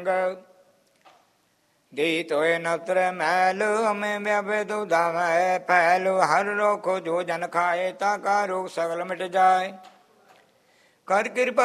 ਸੰਗ। ਦੀਤ ਹੋਏ ਨ ਉਤਰੈ ਮੈਲ, ਹਮੇ ਵਿਆਪੇ ਤੂ ਧਾਵੈ ਫੈਲ। ਹਰ ਰੋਖੋ ਜੋ ਜਨ ਖਾਏ, ਤਾ ਕਾ ਰੋਗ ਸਗਲ ਮਿਟ ਜਾਏ। ਕਰ ਕਿਰਪਾ